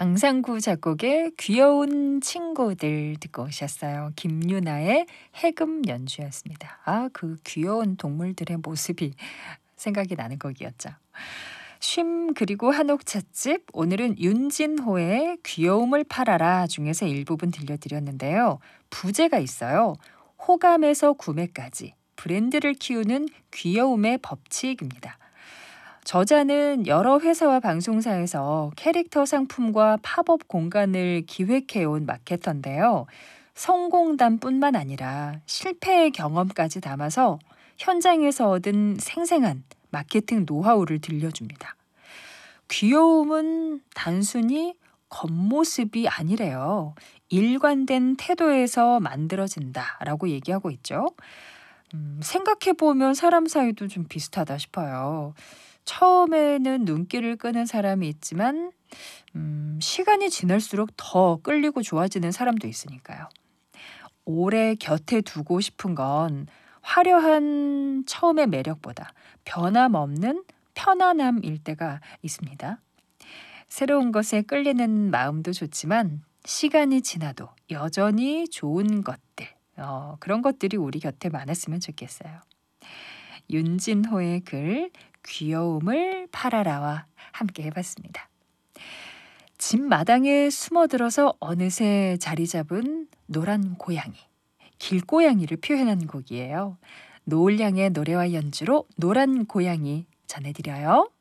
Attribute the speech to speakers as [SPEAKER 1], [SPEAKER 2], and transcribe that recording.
[SPEAKER 1] 강상구 작곡의 귀여운 친구들 듣고 오셨어요. 김유나의 해금 연주였습니다. 그 귀여운 동물들의 모습이 생각이 나는 곡이었죠. 쉼 그리고 한옥 찻집, 오늘은 윤진호의 귀여움을 팔아라 중에서 일부분 들려드렸는데요. 부제가 있어요. 호감에서 구매까지 브랜드를 키우는 귀여움의 법칙입니다. 저자는 여러 회사와 방송사에서 캐릭터 상품과 팝업 공간을 기획해온 마케터인데요. 성공담뿐만 아니라 실패의 경험까지 담아서 현장에서 얻은 생생한 마케팅 노하우를 들려줍니다. 귀여움은 단순히 겉모습이 아니래요. 일관된 태도에서 만들어진다라고 얘기하고 있죠. 생각해보면 사람 사이도 좀 비슷하다 싶어요. 처음에는 눈길을 끄는 사람이 있지만 시간이 지날수록 더 끌리고 좋아지는 사람도 있으니까요. 오래 곁에 두고 싶은 건 화려한 처음의 매력보다 변함없는 편안함일 때가 있습니다. 새로운 것에 끌리는 마음도 좋지만 시간이 지나도 여전히 좋은 것들, 그런 것들이 우리 곁에 많았으면 좋겠어요. 윤진호의 글 귀여움을 팔아라와 함께 해봤습니다. 집 마당에 숨어들어서 어느새 자리 잡은 노란 고양이, 길고양이를 표현한 곡이에요. 노을양의 노래와 연주로 노란 고양이 전해드려요.